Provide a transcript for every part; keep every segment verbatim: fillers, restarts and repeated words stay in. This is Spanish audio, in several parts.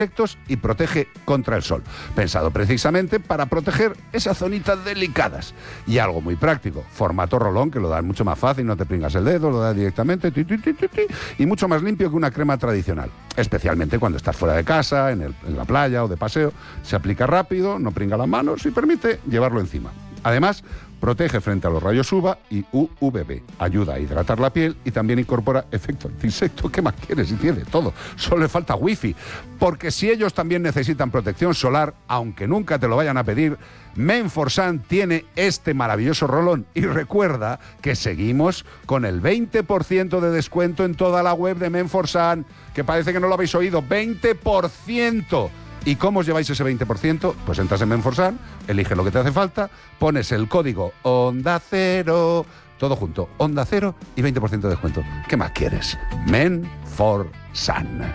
insectos y protege contra el sol. Pensado precisamente para proteger esas zonitas delicadas. Y algo muy práctico, formato rolón, que lo dan mucho más fácil, no te pringas el dedo, lo das directamente, ti, ti, ti, ti, ti, y mucho más limpio que una crema tradicional. Especialmente cuando estás fuera de casa, en, el, en la playa o de paseo. Se aplica rápido, no pringa las manos y permite llevarlo encima. Además, protege frente a los rayos U V A y U V B. Ayuda a hidratar la piel y también incorpora efecto anti-insecto. ¿Qué más quieres? Y tiene todo. Solo le falta wifi. Porque si ellos también necesitan protección solar, aunque nunca te lo vayan a pedir, Menforsan tiene este maravilloso rolón. Y recuerda que seguimos con el veinte por ciento de descuento en toda la web de Menforsan, que parece que no lo habéis oído. ¡veinte por ciento! ¿Y cómo os lleváis ese veinte por ciento? Pues entras en Menforsan, eliges lo que te hace falta, pones el código Onda Cero, todo junto, Onda Cero y veinte por ciento de descuento. ¿Qué más quieres? Menforsan.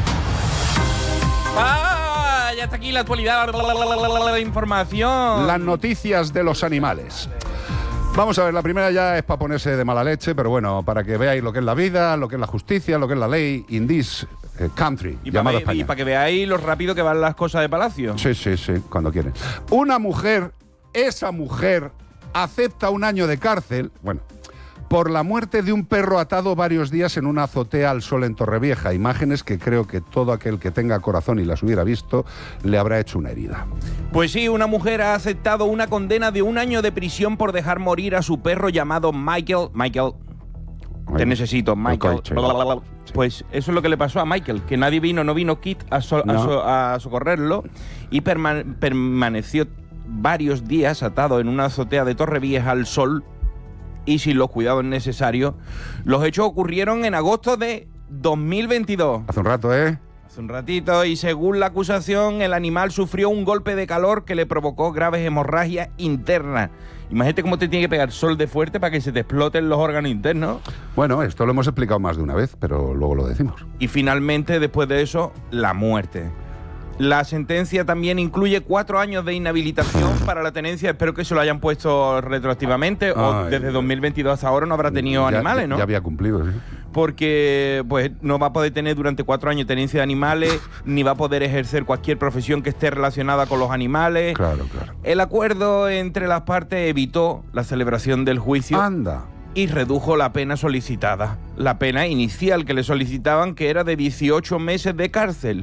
¡Ah! Ya está aquí la actualidad, la información. Las noticias de los animales. Vamos a ver, la primera ya es para ponerse de mala leche, pero bueno, para que veáis lo que es la vida, lo que es la justicia, lo que es la ley, in this country, y llamado para España. Y para que veáis lo rápido que van las cosas de Palacio. Sí, sí, sí, cuando quieren. Una mujer, esa mujer, acepta un año de cárcel, bueno, por la muerte de un perro atado varios días en una azotea al sol en Torrevieja. Imágenes que creo que todo aquel que tenga corazón y las hubiera visto le habrá hecho una herida. Pues sí, una mujer ha aceptado una condena de un año de prisión por dejar morir a su perro llamado Michael. Michael, te necesito, Michael. Pues eso es lo que le pasó a Michael, que nadie vino, no vino Kit a, so, no. a, so, a socorrerlo y perma- permaneció varios días atado en una azotea de Torrevieja al sol y sin los cuidados necesarios. Los hechos ocurrieron en agosto de dos mil veintidós. Hace un rato, ¿eh? Hace un ratito, y según la acusación, el animal sufrió un golpe de calor que le provocó graves hemorragias internas. Imagínate cómo te tiene que pegar sol de fuerte para que se te exploten los órganos internos. Bueno, esto lo hemos explicado más de una vez, pero luego lo decimos. Y finalmente, después de eso, la muerte. La sentencia también incluye cuatro años de inhabilitación para la tenencia. Espero que se lo hayan puesto retroactivamente. Ay, o desde dos mil veintidós hasta ahora no habrá tenido ya, animales, ¿no? Ya había cumplido, sí. Porque pues no va a poder tener durante cuatro años tenencia de animales, ni va a poder ejercer cualquier profesión que esté relacionada con los animales. Claro, claro. El acuerdo entre las partes evitó la celebración del juicio. Anda. Y redujo la pena solicitada. La pena inicial que le solicitaban, que era de dieciocho meses de cárcel.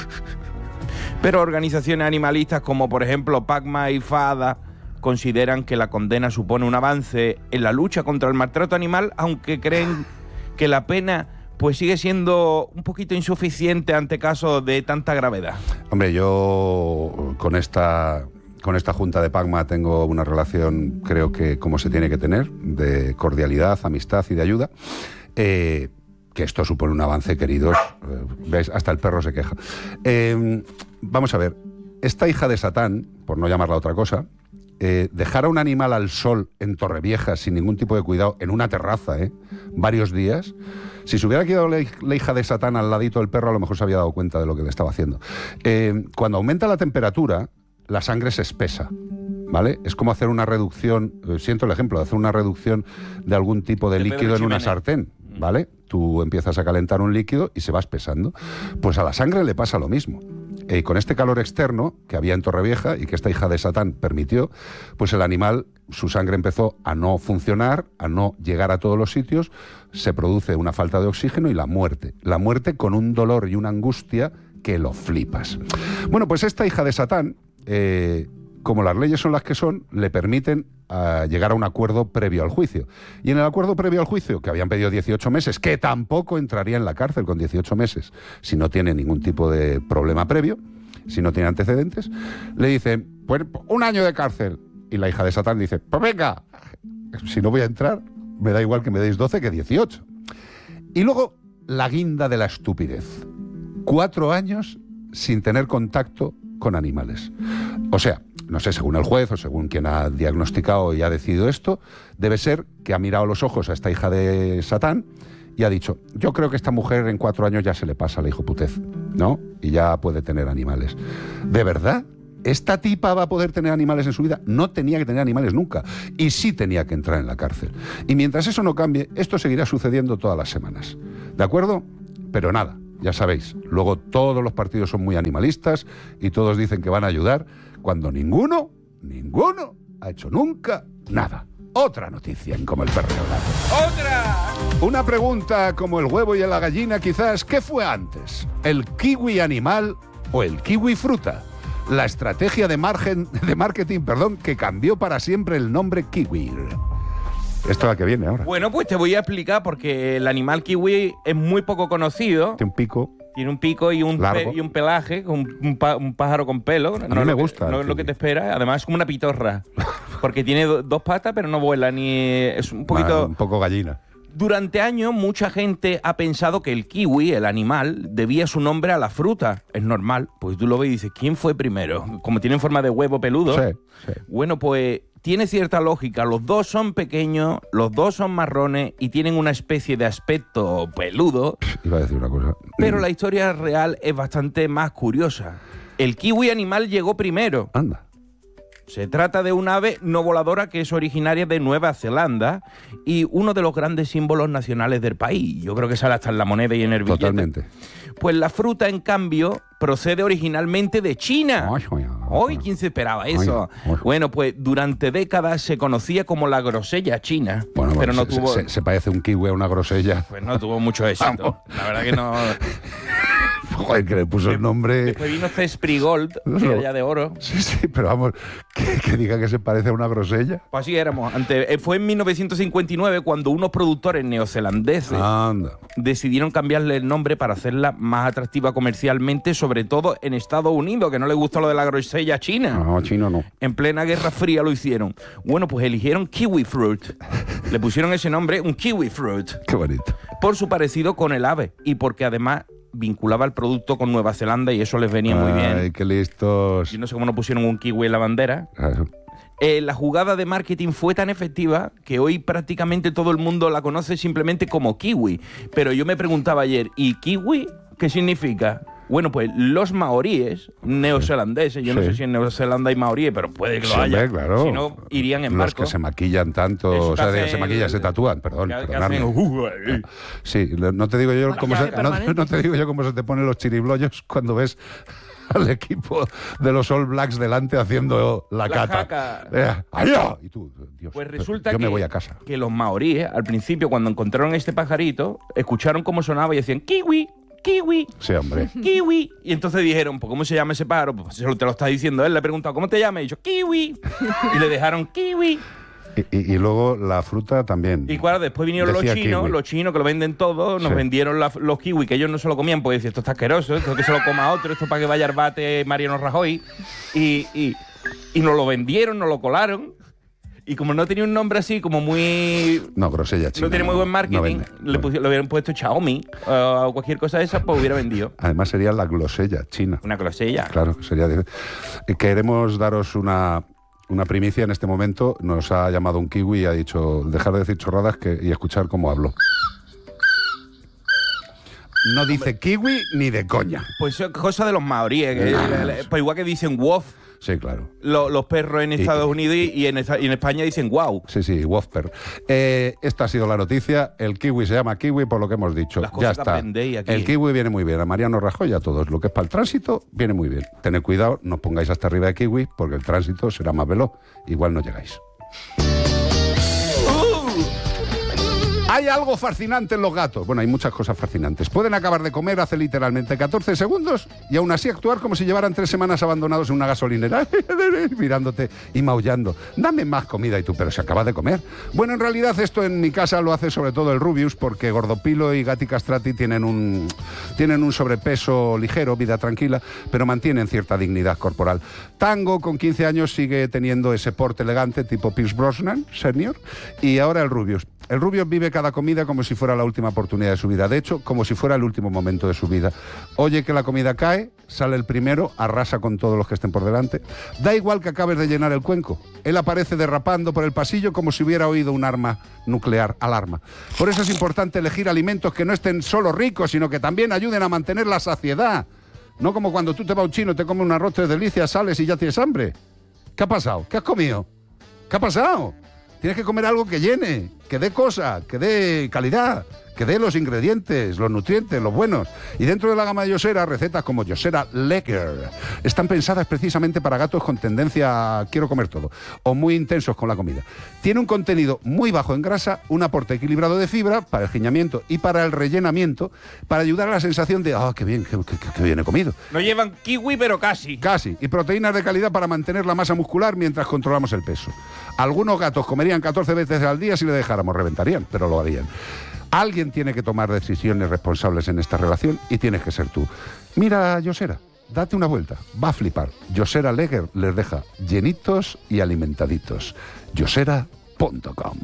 Pero organizaciones animalistas como por ejemplo PACMA y FADA consideran que la condena supone un avance en la lucha contra el maltrato animal, aunque creen que la pena pues sigue siendo un poquito insuficiente ante casos de tanta gravedad. Hombre, yo con esta con esta junta de PACMA tengo una relación, creo que como se tiene que tener, de cordialidad, amistad y de ayuda. Eh, que esto supone un avance, queridos. Eh, ¿Ves? Hasta el perro se queja. Eh, vamos a ver, esta hija de Satán, por no llamarla otra cosa, eh, dejar a un animal al sol en Torrevieja sin ningún tipo de cuidado, en una terraza, ¿eh? varios días. Si se hubiera quedado la, la hija de Satán al ladito del perro, a lo mejor se había dado cuenta de lo que le estaba haciendo. Eh, cuando aumenta la temperatura, la sangre se espesa, ¿vale? Es como hacer una reducción, eh, siento el ejemplo, de hacer una reducción de algún tipo de, de líquido en una sartén, ¿vale? Tú empiezas a calentar un líquido y se va espesando. Pues a la sangre le pasa lo mismo. Eh, con este calor externo que había en Torrevieja y que esta hija de Satán permitió, pues el animal, su sangre empezó a no funcionar, a no llegar a todos los sitios, se produce una falta de oxígeno y la muerte. La muerte con un dolor y una angustia que lo flipas. Bueno, pues esta hija de Satán, eh, como las leyes son las que son, le permiten uh, llegar a un acuerdo previo al juicio. Y en el acuerdo previo al juicio, que habían pedido dieciocho meses, que tampoco entraría en la cárcel con dieciocho meses si no tiene ningún tipo de problema previo, si no tiene antecedentes, le dicen, pues un año de cárcel. Y la hija de Satán dice, pues venga, si no voy a entrar, me da igual que me deis doce que dieciocho. Y luego, la guinda de la estupidez. Cuatro años sin tener contacto con animales. O sea, no sé, según el juez o según quien ha diagnosticado y ha decidido esto, debe ser que ha mirado a los ojos a esta hija de Satán y ha dicho, yo creo que esta mujer en cuatro años ya se le pasa la hijoputez, ¿no? Y ya puede tener animales. ¿De verdad? ¿Esta tipa va a poder tener animales en su vida? No tenía que tener animales nunca. Y sí tenía que entrar en la cárcel. Y mientras eso no cambie, esto seguirá sucediendo todas las semanas. ¿De acuerdo? Pero nada, ya sabéis. Luego todos los partidos son muy animalistas y todos dicen que van a ayudar, cuando ninguno, ninguno ha hecho nunca nada. Otra noticia en Como el Perro y el Gato. ¡Otra! Una pregunta como el huevo y la gallina quizás. ¿Qué fue antes? ¿El kiwi animal o el kiwi fruta? La estrategia de, margen, de marketing perdón, que cambió para siempre el nombre kiwi. Esto es la que viene ahora. Bueno, pues te voy a explicar porque el animal kiwi es muy poco conocido. Tiene un pico. Tiene un pico y un, pe y un pelaje, un, un, pa un pájaro con pelo. A no mí me lo gusta. Que, no es lo que te espera. Además es como una pitorra. Porque tiene do dos patas, pero no vuela ni... Es un poquito... Bueno, un poco gallina. Durante años mucha gente ha pensado que el kiwi, el animal, debía su nombre a la fruta. Es normal. Pues tú lo ves y dices, ¿quién fue primero? Como tienen forma de huevo peludo. Sí, sí. Bueno, pues tiene cierta lógica. Los dos son pequeños, los dos son marrones y tienen una especie de aspecto peludo. Iba a decir una cosa. Pero la historia real es bastante más curiosa. El kiwi animal llegó primero. Anda. Se trata de un ave no voladora que es originaria de Nueva Zelanda y uno de los grandes símbolos nacionales del país. Yo creo que sale hasta en la moneda y en el billete. Totalmente. Pues la fruta, en cambio, procede originalmente de China. Hoy, ¿quién se esperaba eso? Bueno, pues durante décadas se conocía como la grosella china. Bueno, pero bueno, no se, tuvo... se, se parece un kiwi a una grosella. Pues no tuvo mucho éxito. La verdad que no... Joder, que le puso el nombre... Después vino Cespri Gold, que era ya de oro. Sí, sí, pero vamos, que, que diga que se parece a una grosella. Pues así éramos. Ante, fue en mil novecientos cincuenta y nueve cuando unos productores neozelandeses Anda. decidieron cambiarle el nombre para hacerla más atractiva comercialmente, sobre todo en Estados Unidos, que no les gusta lo de la grosella china. No, chino no. En plena Guerra Fría lo hicieron. Bueno, pues eligieron kiwi fruit. Le pusieron ese nombre, un kiwi fruit. Qué bonito. Por su parecido con el ave y porque además vinculaba el producto con Nueva Zelanda y eso les venía muy bien. Ay, qué listos. Yo no sé cómo no pusieron un kiwi en la bandera. Claro. Eh, la jugada de marketing fue tan efectiva que hoy prácticamente todo el mundo la conoce simplemente como kiwi. Pero yo me preguntaba ayer, ¿y kiwi qué significa? Bueno, pues los maoríes neozelandeses, yo sí. no sé si en Nueva Zelanda hay maoríes, pero puede que lo sí, haya. Claro. Si no, irían en Los barco. que se maquillan tanto, Eso o sea, hacen, se maquillan, se tatúan, perdón. Que, que hacen, uh, sí, no te digo yo cómo se, no, no te digo yo cómo se te ponen los chiribloyos cuando ves al equipo de los All Blacks delante haciendo la, la cata. Eh, ¡Allá! Y tú, Dios, pues resulta yo que, me voy a casa. Que los maoríes, al principio, cuando encontraron este pajarito, escucharon cómo sonaba y decían ¡kiwi! Kiwi. Sí, hombre. Kiwi. Y entonces dijeron, pues ¿cómo se llama ese pájaro? Pues te lo está diciendo él. Le he preguntado, ¿cómo te llamas? Y dicho, kiwi. Y le dejaron kiwi. Y, y, y luego la fruta también. Y claro, después vinieron los chinos, kiwi. los chinos que lo venden todo, nos sí. vendieron la, los kiwi, que ellos no se lo comían, porque decían, esto está asqueroso, esto que se lo coma otro, esto para que vaya al bate Mariano Rajoy. Y, y, y nos lo vendieron, nos lo colaron. Y como no tenía un nombre así, como muy... No, grosella china. No tiene muy buen marketing, no vende, le, no. le hubieran puesto Xiaomi uh, o cualquier cosa de esa, pues hubiera vendido. Además sería la glosella china. Una glosella. Claro, sería... Queremos daros una, una primicia en este momento. Nos ha llamado un kiwi y ha dicho, dejar de decir chorradas que, y escuchar cómo hablo. No dice kiwi ni de coña. Pues es cosa de los maoríes. Que, no, pues igual que dicen wof. Sí, claro. Lo, los perros en Estados y, Unidos y, y, en, y en España dicen wow. Sí, sí, wofper. Eh, esta ha sido la noticia. El kiwi se llama kiwi por lo que hemos dicho. Las ya cosas está. Que aquí. El kiwi viene muy bien. A Mariano Rajoy y a todos. Lo que es para el tránsito viene muy bien. Tened cuidado, no os pongáis hasta arriba de kiwi porque el tránsito será más veloz. Igual no llegáis. Hay algo fascinante en los gatos. Bueno, hay muchas cosas fascinantes. Pueden acabar de comer hace literalmente catorce segundos y aún así actuar como si llevaran tres semanas abandonados en una gasolinera, mirándote y maullando. Dame más comida y tú, pero se acaba de comer. Bueno, en realidad esto en mi casa lo hace sobre todo el Rubius, porque Gordopilo y Gatti Castrati tienen un, tienen un sobrepeso ligero, vida tranquila, pero mantienen cierta dignidad corporal. Tango, con quince años, sigue teniendo ese porte elegante tipo Pierce Brosnan, senior, y ahora el Rubius. El Rubius vive cada comida como si fuera la última oportunidad de su vida. De hecho, como si fuera el último momento de su vida. Oye que la comida cae, sale el primero, arrasa con todos los que estén por delante. Da igual que acabes de llenar el cuenco. Él aparece derrapando por el pasillo como si hubiera oído un arma nuclear, alarma. Por eso es importante elegir alimentos que no estén solo ricos, sino que también ayuden a mantener la saciedad. No como cuando tú te vas a un chino, te comes un arroz de delicias, sales y ya tienes hambre. ¿Qué ha pasado? ¿Qué has comido? ¿Qué ha pasado? Tienes que comer algo que llene. que dé cosa, que dé calidad, que dé los ingredientes, los nutrientes, los buenos. Y dentro de la gama de Yosera, recetas como Yosera Lager están pensadas precisamente para gatos con tendencia a quiero comer todo, o muy intensos con la comida. Tiene un contenido muy bajo en grasa, un aporte equilibrado de fibra para el giñamiento y para el rellenamiento, para ayudar a la sensación de, ah, oh, qué bien, qué, qué, qué bien he comido. No llevan kiwi, pero casi. Casi. Y proteínas de calidad para mantener la masa muscular mientras controlamos el peso. Algunos gatos comerían catorce veces al día si le dejáramos, reventarían, pero lo harían. Alguien tiene que tomar decisiones responsables en esta relación y tienes que ser tú. Mira, Yosera, date una vuelta, va a flipar. Yosera Lager les deja llenitos y alimentaditos. Yosera punto com.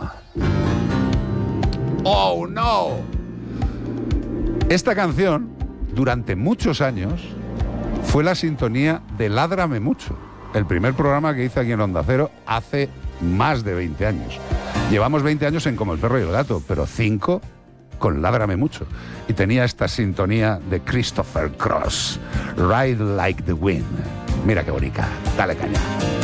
¡Oh, no! Esta canción, durante muchos años, fue la sintonía de Ládrame Mucho, el primer programa que hice aquí en Onda Cero hace más de veinte años. Llevamos veinte años en Como el perro y el gato, pero cinco con Ládrame Mucho. Y tenía esta sintonía de Christopher Cross, Ride Like the Wind. Mira qué bonita, dale caña.